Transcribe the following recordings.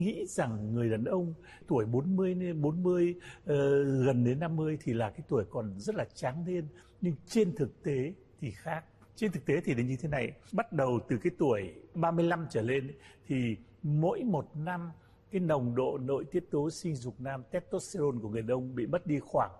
nghĩ rằng người đàn ông tuổi 40 gần đến 50 thì là cái tuổi còn rất là tráng niên, nhưng trên thực tế thì khác. Trên thực tế thì là như thế này, bắt đầu từ cái tuổi 35 trở lên thì mỗi một năm cái nồng độ nội tiết tố sinh dục nam testosterone của người đàn ông bị mất đi khoảng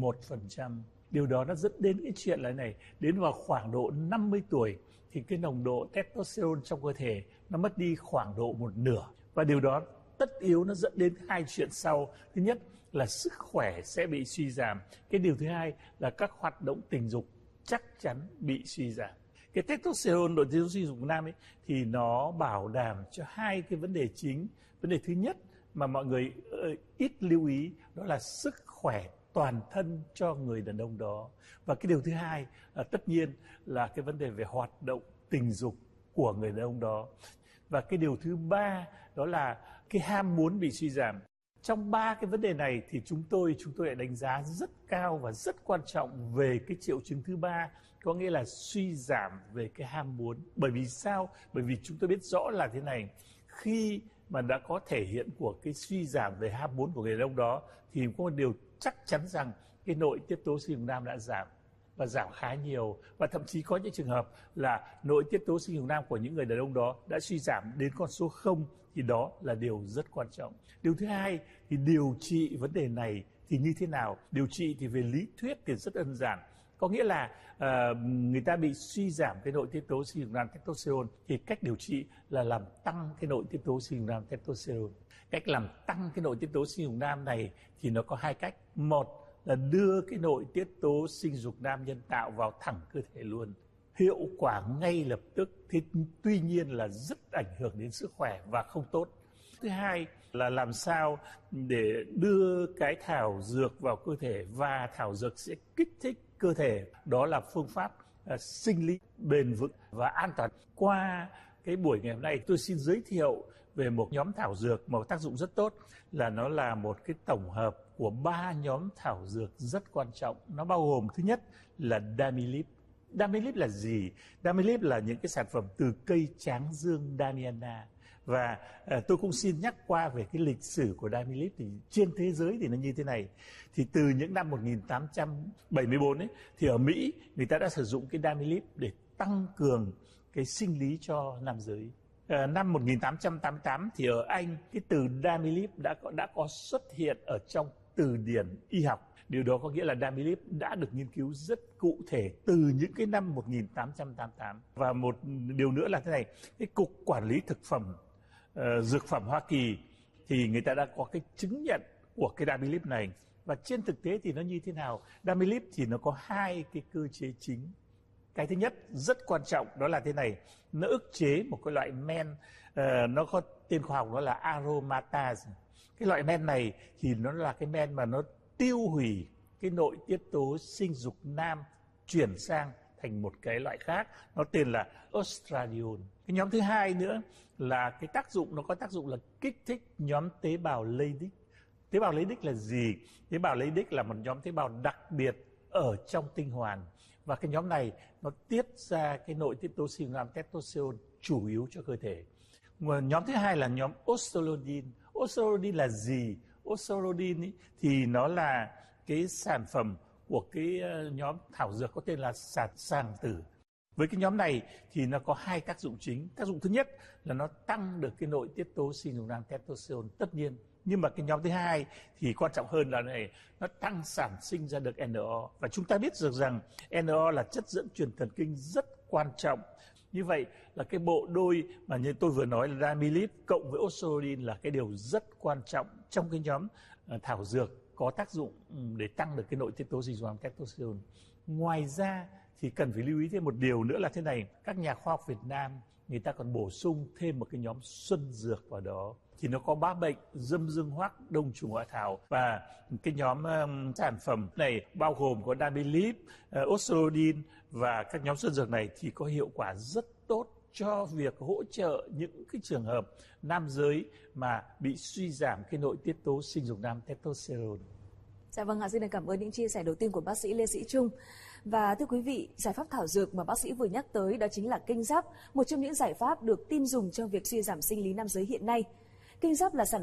1%. Điều đó nó dẫn đến cái chuyện là này, đến vào khoảng độ 50 tuổi thì cái nồng độ testosterone trong cơ thể nó mất đi khoảng độ một nửa. Và điều đó tất yếu nó dẫn đến hai chuyện sau. Thứ nhất là sức khỏe sẽ bị suy giảm. Cái điều thứ hai là các hoạt động tình dục chắc chắn bị suy giảm. Cái testosterone, nội tiết tố sinh dục nam ấy, thì nó bảo đảm cho hai cái vấn đề chính. Vấn đề thứ nhất mà mọi người ít lưu ý đó là sức khỏe toàn thân cho người đàn ông đó. Và cái điều thứ hai là tất nhiên là cái vấn đề về hoạt động tình dục của người đàn ông đó. Và cái điều thứ ba đó là cái ham muốn bị suy giảm. Trong ba cái vấn đề này thì chúng tôi lại đánh giá rất cao và rất quan trọng về cái triệu chứng thứ ba, có nghĩa là suy giảm về cái ham muốn. Bởi vì sao? Bởi vì chúng tôi biết rõ là thế này, khi mà đã có thể hiện của cái suy giảm về ham muốn của người đàn ông đó thì có một điều chắc chắn rằng cái nội tiết tố sinh dục nam đã giảm, và giảm khá nhiều. Và thậm chí có những trường hợp là nội tiết tố sinh dục nam của những người đàn ông đó đã suy giảm đến con số 0, thì đó là điều rất quan trọng. Điều thứ hai thì điều trị vấn đề này thì như thế nào? Điều trị thì về lý thuyết thì rất đơn giản. Có nghĩa là người ta bị suy giảm cái nội tiết tố sinh dục nam testosterone thì cách điều trị là làm tăng cái nội tiết tố sinh dục nam testosterone. Cách làm tăng cái nội tiết tố sinh dục nam này thì nó có hai cách. Một là đưa cái nội tiết tố sinh dục nam nhân tạo vào thẳng cơ thể luôn, hiệu quả ngay lập tức. Thế tuy nhiên là rất ảnh hưởng đến sức khỏe và không tốt. Thứ hai là làm sao để đưa cái thảo dược vào cơ thể, và thảo dược sẽ kích thích cơ thể. Đó là phương pháp sinh lý bền vững và an toàn. Qua cái buổi ngày hôm nay tôi xin giới thiệu về một nhóm thảo dược mà tác dụng rất tốt, là nó là một cái tổng hợp của 3 nhóm thảo dược rất quan trọng. Nó bao gồm thứ nhất là Damilyp. Damilyp là gì? Damilyp là những cái sản phẩm từ cây tráng dương Damiana. Và tôi cũng xin nhắc qua về cái lịch sử của Damilyp. Thì trên thế giới thì nó như thế này. Thì từ những năm 1874 ấy, thì ở Mỹ người ta đã sử dụng cái Damilyp để tăng cường cái sinh lý cho nam giới. Năm 1888 thì ở Anh cái từ Damilyp đã có xuất hiện ở trong từ điển y học. Điều đó có nghĩa là Damilyp đã được nghiên cứu rất cụ thể từ những cái năm 1888. Và một điều nữa là thế này, cái Cục Quản lý Thực phẩm, Dược phẩm Hoa Kỳ thì người ta đã có cái chứng nhận của cái Damilyp này. Và trên thực tế thì nó như thế nào? Damilyp thì nó có hai cái cơ chế chính. Cái thứ nhất rất quan trọng đó là thế này, nó ức chế một cái loại men, nó có tên khoa học đó là aromatase. Cái loại men này thì nó là cái men mà nó tiêu hủy cái nội tiết tố sinh dục nam, chuyển sang thành một cái loại khác, nó tên là estradiol. Cái nhóm thứ hai nữa là cái tác dụng, nó có tác dụng là kích thích nhóm tế bào Leydig. Tế bào Leydig là gì? Tế bào Leydig là một nhóm tế bào đặc biệt ở trong tinh hoàn. Và cái nhóm này nó tiết ra cái nội tiết tố sinh dục nam testosterone chủ yếu cho cơ thể. Nhóm thứ hai là nhóm Ostrolodin. Ostrolodin là gì? Ostrolodin thì nó là cái sản phẩm của cái nhóm thảo dược có tên là sàng tử. Với cái nhóm này thì nó có hai tác dụng chính. Tác dụng thứ nhất là nó tăng được cái nội tiết tố sinh dục nam testosterone tất nhiên. Nhưng mà cái nhóm thứ hai thì quan trọng hơn là này, nó tăng sản sinh ra được NO. Và chúng ta biết được rằng NO là chất dẫn truyền thần kinh rất quan trọng. Như vậy là cái bộ đôi mà như tôi vừa nói là Damilyp cộng với Ostrolodin là cái điều rất quan trọng trong cái nhóm thảo dược có tác dụng để tăng được cái nội tiết tố sinh dục nam testosterone. Ngoài ra thì cần phải lưu ý thêm một điều nữa là thế này, các nhà khoa học Việt Nam người ta còn bổ sung thêm một cái nhóm xuân dược vào đó. Thì nó có 3 bệnh: dâm dương hoắc, đông trùng hạ thảo. Và cái nhóm sản phẩm này bao gồm có Damilyp, Ostrolodin, và các nhóm xuân dược này thì có hiệu quả rất tốt cho việc hỗ trợ những cái trường hợp nam giới mà bị suy giảm cái nội tiết tố sinh dục nam testosterone. Dạ vâng ạ, xin cảm ơn những chia sẻ đầu tiên của bác sĩ Lê Sĩ Trung. Và thưa quý vị, giải pháp thảo dược mà bác sĩ vừa nhắc tới đó chính là kênh giáp, một trong những giải pháp được tin dùng trong việc suy giảm sinh lý nam giới hiện nay. Kinh Giáp là sản